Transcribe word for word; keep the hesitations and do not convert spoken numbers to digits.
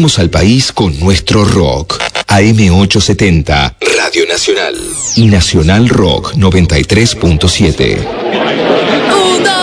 Conectamos al país con nuestro rock. A M ochocientos setenta, Radio Nacional. Y Nacional Rock noventa y tres punto siete.